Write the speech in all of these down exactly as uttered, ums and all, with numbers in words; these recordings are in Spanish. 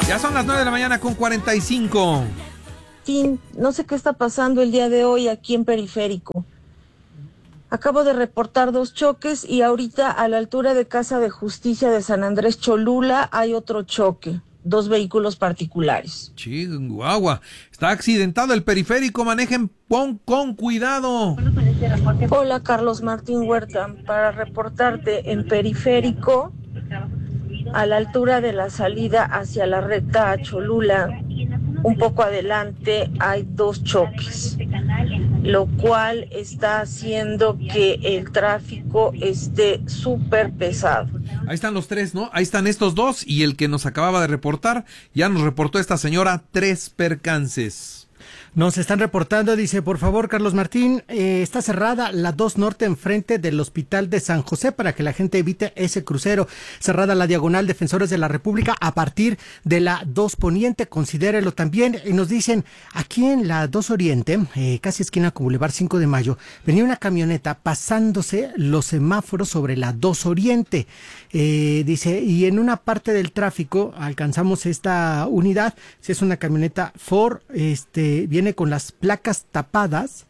Ya son las nueve de la mañana con cuarenta y cinco. No sé qué está pasando el día de hoy aquí en Periférico. Acabo de reportar dos choques y ahorita a la altura de Casa de Justicia de San Andrés Cholula hay otro choque, dos vehículos particulares. Chihuahua, está accidentado el Periférico, manejen con, con cuidado. Hola, Carlos Martín Huerta, para reportarte en Periférico, a la altura de la salida hacia la recta a Cholula, un poco adelante hay dos choques, lo cual está haciendo que el tráfico esté súper pesado. Ahí están los tres, ¿no? Ahí están estos dos y el que nos acababa de reportar, ya nos reportó esta señora tres percances. Nos están reportando, dice, por favor, Carlos Martín, eh, está cerrada la dos Norte enfrente del Hospital de San José para que la gente evite ese crucero. Cerrada la diagonal Defensores de la República a partir de la dos Poniente, considérelo también. Y nos dicen, aquí en la dos Oriente, eh, casi esquina con Boulevard cinco de mayo, venía una camioneta pasándose los semáforos sobre la dos Oriente. Eh, dice, y en una parte del tráfico alcanzamos esta unidad, si es una camioneta Ford, este, viene con las placas tapadas,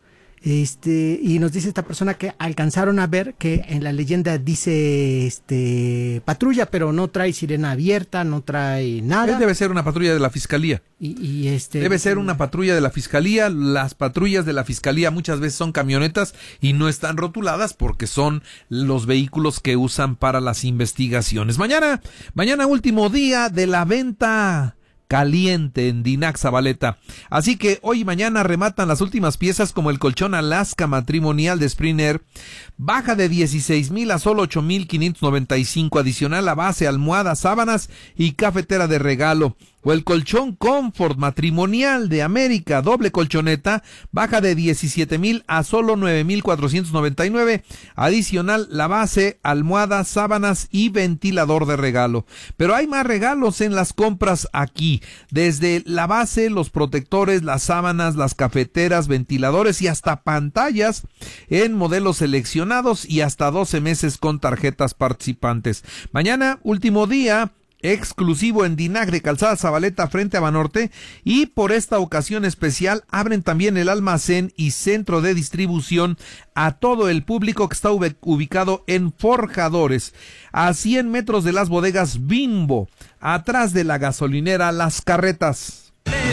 este, y nos dice esta persona que alcanzaron a ver que en la leyenda dice este patrulla, pero no trae sirena abierta, no trae nada. Debe ser una patrulla de la fiscalía. Y, y este debe ser una patrulla de la fiscalía. Las patrullas de la fiscalía muchas veces son camionetas y no están rotuladas porque son los vehículos que usan para las investigaciones. Mañana, mañana último día de la venta caliente en Dinac Zabaleta. Así que hoy y mañana rematan las últimas piezas como el colchón Alaska matrimonial de Springer. Baja de dieciséis mil a solo ocho mil quinientos noventa y cinco. Adicional la base, almohada, sábanas y cafetera de regalo. O el colchón Comfort matrimonial de América, doble colchoneta, baja de diecisiete mil a solo nueve mil cuatrocientos noventa y nueve. Adicional la base, almohada, sábanas y ventilador de regalo. Pero hay más regalos en las compras aquí. Desde la base, los protectores, las sábanas, las cafeteras, ventiladores y hasta pantallas en modelos seleccionados y hasta doce meses con tarjetas participantes. Mañana, último día exclusivo en Dinac de Calzada Zabaleta frente a Banorte, y por esta ocasión especial abren también el almacén y centro de distribución a todo el público que está ubicado en Forjadores, a cien metros de las bodegas Bimbo, atrás de la gasolinera Las Carretas.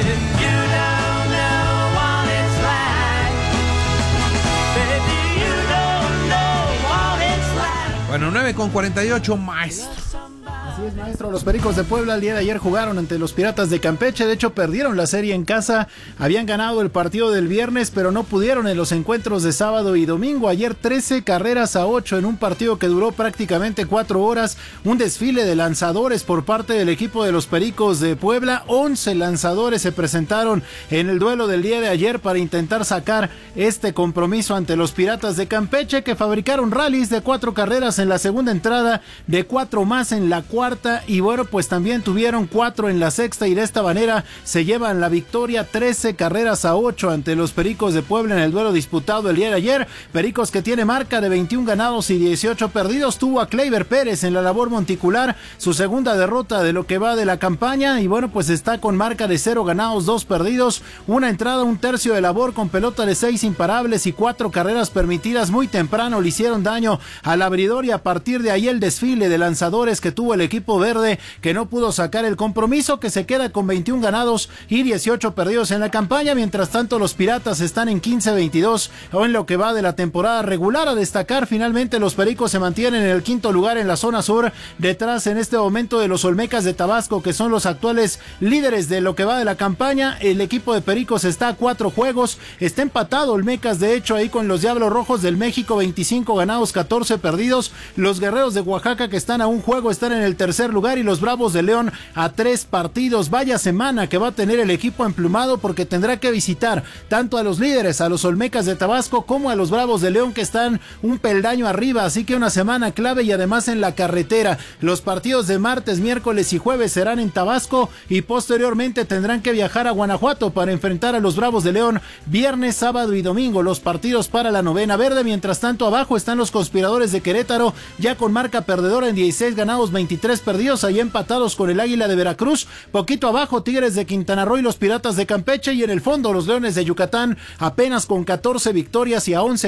Bueno, nueve con cuarenta y ocho, maestro. Así es, maestro. Los Pericos de Puebla el día de ayer jugaron ante los Piratas de Campeche. De hecho, perdieron la serie en casa. Habían ganado el partido del viernes, pero no pudieron en los encuentros de sábado y domingo. Ayer trece carreras a ocho en un partido que duró prácticamente cuatro horas. Un desfile de lanzadores por parte del equipo de los Pericos de Puebla. once lanzadores se presentaron en el duelo del día de ayer para intentar sacar este compromiso ante los Piratas de Campeche, que fabricaron rallies de cuatro carreras en la segunda entrada, de cuatro más en la cuarta. Y bueno, pues también tuvieron cuatro en la sexta y de esta manera se llevan la victoria, trece carreras a ocho ante los Pericos de Puebla en el duelo disputado el día de ayer. Pericos, que tiene marca de veintiún ganados y dieciocho perdidos, tuvo a Kleiber Pérez en la labor monticular, su segunda derrota de lo que va de la campaña, y bueno, pues está con marca de cero ganados, dos perdidos, una entrada, un tercio de labor con pelota de seis imparables y cuatro carreras permitidas. Muy temprano le hicieron daño al abridor y a partir de ahí el desfile de lanzadores que tuvo el equipo verde, que no pudo sacar el compromiso, que se queda con veintiún ganados y dieciocho perdidos en la campaña. Mientras tanto, los Piratas están en quince veintidós o en lo que va de la temporada regular. A destacar, finalmente los Pericos se mantienen en el quinto lugar en la zona sur, detrás en este momento de los Olmecas de Tabasco, que son los actuales líderes de lo que va de la campaña. El equipo de Pericos está a cuatro juegos, está empatado Olmecas de hecho ahí con los Diablos Rojos del México, veinticinco ganados, catorce perdidos. Los Guerreros de Oaxaca, que están a un juego, están en el tercer lugar, y los Bravos de León a tres partidos. Vaya semana que va a tener el equipo emplumado, porque tendrá que visitar tanto a los líderes, a los Olmecas de Tabasco, como a los Bravos de León, que están un peldaño arriba, así que una semana clave, y además en la carretera. Los partidos de martes, miércoles y jueves serán en Tabasco, y posteriormente tendrán que viajar a Guanajuato para enfrentar a los Bravos de León viernes, sábado y domingo, los partidos para la novena verde. Mientras tanto, abajo están los Conspiradores de Querétaro, ya con marca perdedora en dieciséis ganados, veintitrés tres perdidos, ahí empatados con el Águila de Veracruz. Poquito abajo, Tigres de Quintana Roo y los Piratas de Campeche. Y en el fondo, los Leones de Yucatán, apenas con catorce victorias y a once